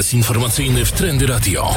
Ekspres informacyjny w Trendy Radio.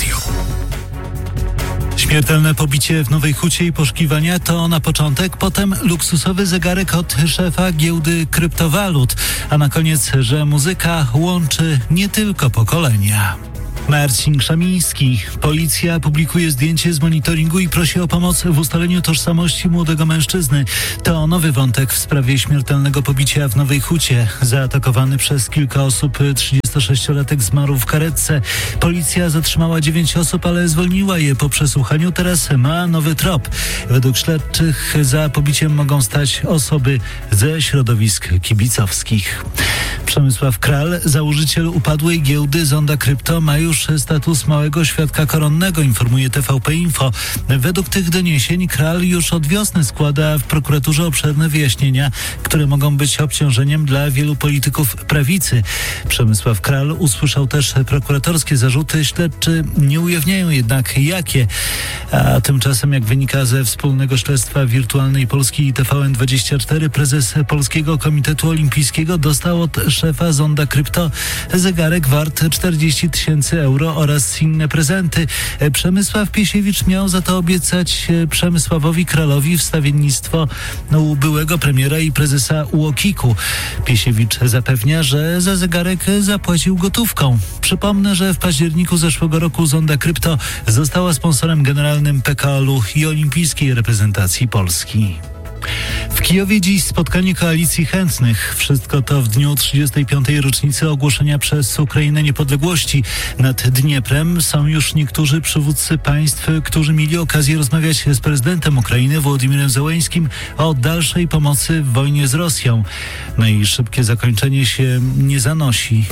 Śmiertelne pobicie w Nowej Hucie i poszukiwania to na początek, potem luksusowy zegarek od szefa giełdy kryptowalut, a na koniec, że muzyka łączy nie tylko pokolenia. Marcin Krzemiński. Policja publikuje zdjęcie z monitoringu i prosi o pomoc w ustaleniu tożsamości młodego mężczyzny. To nowy wątek w sprawie śmiertelnego pobicia w Nowej Hucie. Zaatakowany przez kilka osób 36-latek zmarł w karetce. Policja zatrzymała 9 osób, ale zwolniła je po przesłuchaniu. Teraz ma nowy trop. Według śledczych za pobiciem mogą stać osoby ze środowisk kibicowskich. Przemysław Kral, założyciel upadłej giełdy Zonda Krypto, ma już status małego świadka koronnego, informuje TVP Info. Według tych doniesień Kral już od wiosny składa w prokuraturze obszerne wyjaśnienia, które mogą być obciążeniem dla wielu polityków prawicy. Przemysław Kral usłyszał też prokuratorskie zarzuty. Śledczy nie ujawniają jednak jakie. A tymczasem, jak wynika ze wspólnego śledztwa Wirtualnej Polski i TVN24, prezes Polskiego Komitetu Olimpijskiego dostał od szefa Zonda Krypto zegarek wart 40 000 euro oraz inne prezenty. Przemysław Piesiewicz miał za to obiecać Przemysławowi Kralowi wstawiennictwo u byłego premiera i prezesa UOKiK-u. Piesiewicz zapewnia, że za zegarek zapłacił gotówką. Przypomnę, że w październiku zeszłego roku Zonda Krypto została sponsorem generalnym PKO-u i olimpijskiej reprezentacji Polski. W Kijowie dziś spotkanie koalicji chętnych. Wszystko to w dniu 35. rocznicy ogłoszenia przez Ukrainę niepodległości. Nad Dnieprem są już niektórzy przywódcy państw, którzy mieli okazję rozmawiać z prezydentem Ukrainy Wołodymirem Zełeńskim o dalszej pomocy w wojnie z Rosją. No i szybkie zakończenie się nie zanosi.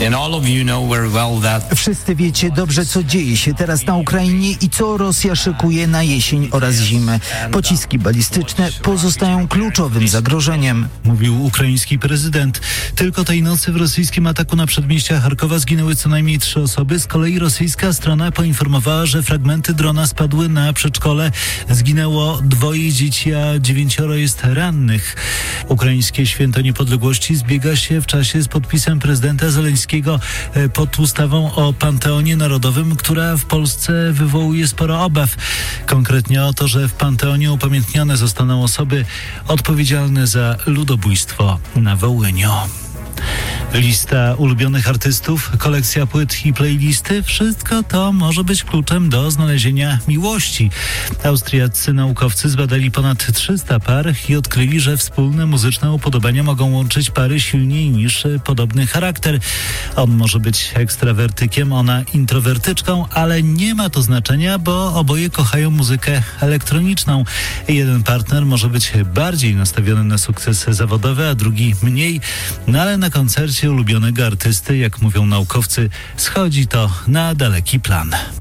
Wszyscy wiecie dobrze, co dzieje się teraz na Ukrainie i co Rosja szykuje na jesień oraz zimę. Pociski balistyczne pozostają kluczowym zagrożeniem, mówił ukraiński prezydent. Tylko tej nocy w rosyjskim ataku na przedmieścia Charkowa zginęły co najmniej 3 osoby. Z kolei rosyjska strona poinformowała, że fragmenty drona spadły na przedszkole. Zginęło 2 dzieci, a 9 jest rannych. Ukraińskie Święto Niepodległości zbiega się w czasie z podpisem prezydenta Zeleńskiego pod ustawą o Panteonie Narodowym, która w Polsce wywołuje sporo obaw. Konkretnie o to, że w Panteonie upamiętnione zostaną osoby odpowiedzialne za ludobójstwo na Wołyniu. Lista ulubionych artystów, kolekcja płyt i playlisty, wszystko to może być kluczem do znalezienia miłości. Austriaccy naukowcy zbadali ponad 300 par i odkryli, że wspólne muzyczne upodobania mogą łączyć pary silniej niż podobny charakter. On może być ekstrawertykiem, ona introwertyczką, ale nie ma to znaczenia, bo oboje kochają muzykę elektroniczną. Jeden partner może być bardziej nastawiony na sukces zawodowy, a drugi mniej, no ale na koncercie ulubionego artysty, jak mówią naukowcy, schodzi to na daleki plan.